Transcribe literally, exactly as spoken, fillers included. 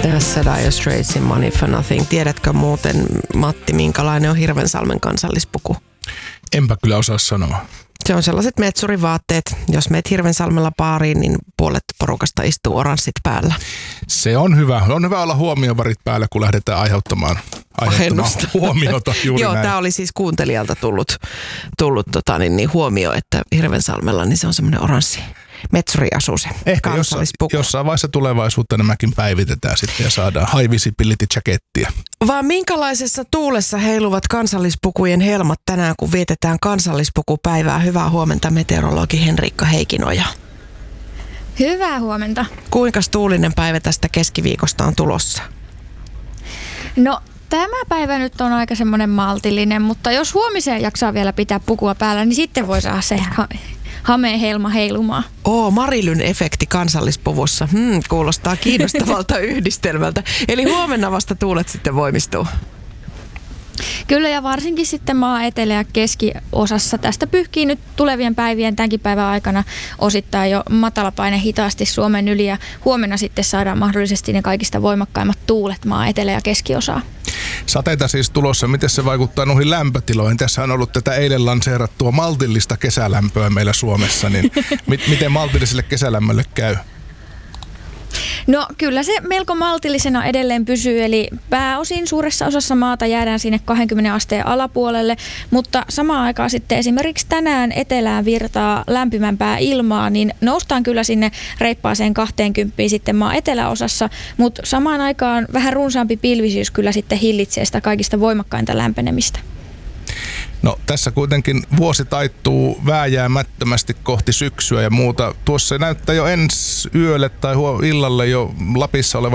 Tässä Dire Straitsin Money for Nothing. Tiedätkö muuten, Matti, minkälainen on Hirvensalmen kansallispuku? Enpä kyllä osaa sanoa. Se on sellaiset metsurivaatteet. Jos meet Hirvensalmella baariin, niin puolet porukasta istuu oranssit päällä. Se on hyvä. On hyvä olla huomiovarit päällä, kun lähdetään aiheuttamaan, aiheuttamaan huomiota juuri Joo, näin. tämä oli siis kuuntelijalta tullut, tullut tota, niin, niin huomio, että Hirvensalmella niin se on semmoinen oranssi metsuriasuse. Ehkä jossain, jossain vaiheessa tulevaisuutta nämäkin päivitetään sitten ja saadaan high visibility jackettia. Vaan minkälaisessa tuulessa heiluvat kansallispukujen helmat tänään, kun vietetään kansallispukupäivää? Hyvää huomenta, meteorologi Henriikka Heikinoja. Hyvää huomenta. Kuinka tuulinen päivä tästä keskiviikosta on tulossa? No, tämä päivä nyt on aika semmoinen maltillinen, mutta jos huomiseen jaksaa vielä pitää pukua päällä, niin sitten voi saada se ha- hameen helma heilumaan. Oo, Marilyn efekti kansallispuvussa. Hmm, kuulostaa kiinnostavalta yhdistelmältä. Eli huomenna vasta tuulet sitten voimistuu. Kyllä, ja varsinkin sitten maa etelä- ja keskiosassa. Tästä pyyhkii nyt tulevien päivien tämänkin päivän aikana osittain jo matalapaine hitaasti Suomen yli, ja huomenna sitten saadaan mahdollisesti ne kaikista voimakkaimmat tuulet maa etelä- ja keskiosaa. Sateita siis tulossa. Miten se vaikuttaa noihin lämpötiloihin? Tässä on ollut tätä eilen lanseerattua maltillista kesälämpöä meillä Suomessa, niin mit- miten maltilliselle kesälämmölle käy? No kyllä se melko maltillisena edelleen pysyy, eli pääosin suuressa osassa maata jäädään sinne kaksikymmentä asteen alapuolelle, mutta samaan aikaan sitten esimerkiksi tänään etelään virtaa lämpimämpää ilmaa, niin noustaan kyllä sinne reippaaseen kaksikymmentä sitten maan eteläosassa, mutta samaan aikaan vähän runsaampi pilvisyys kyllä sitten hillitsee sitä kaikista voimakkainta lämpenemistä. No tässä kuitenkin vuosi taittuu vääjäämättömästi kohti syksyä ja muuta. Tuossa näyttää jo ensi yölle tai illalle jo Lapissa olevan